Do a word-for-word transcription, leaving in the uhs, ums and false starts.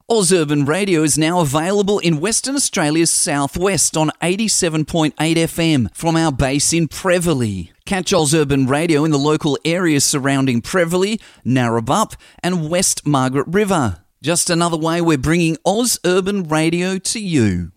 Oz Urban Radio is now available in Western Australia's southwest on eighty-seven point eight F M from our base in Prevelly. Catch Oz Urban Radio in the local areas surrounding Prevelly, Narrabeen and West Margaret River. Just another way we're bringing Oz Urban Radio to you.